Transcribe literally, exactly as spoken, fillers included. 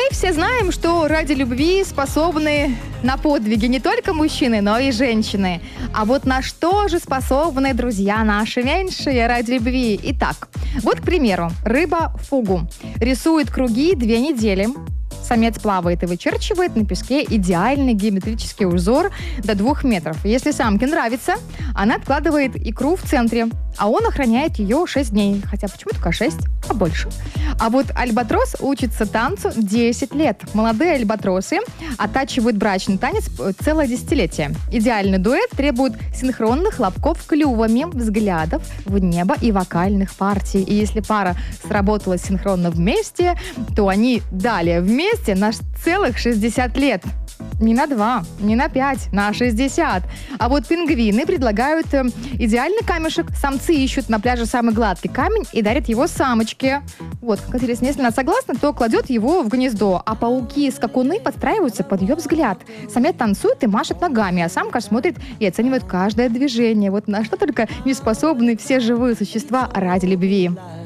Мы все знаем, что ради любви способны на подвиги не только мужчины, но и женщины. А вот на что же способны друзья наши меньшие ради любви? Итак, вот, к примеру, рыба фугу рисует круги две недели. Самец плавает и вычерчивает на песке идеальный геометрический узор до двух метров. Если самке нравится, она откладывает икру в центре, а он охраняет ее шесть дней. Хотя почему только шесть, а больше. А вот альбатрос учится танцу десять лет. Молодые альбатросы оттачивают брачный танец целое десятилетие. Идеальный дуэт требует синхронных хлопков клювами, взглядов в небо и вокальных партий. И если пара сработала синхронно вместе, то они далее вместе на целых шестьдесят лет. Не на два, не на пять, на шестьдесят. А вот пингвины предлагают э, идеальный камешек. Самцы ищут на пляже самый гладкий камень и дарят его самочке. Вот, как интересно, если она согласна, то кладет его в гнездо. А пауки и скакуны подстраиваются под ее взгляд. Самец танцует и машет ногами, а самка смотрит и оценивает каждое движение. Вот на что только не способны все живые существа ради любви.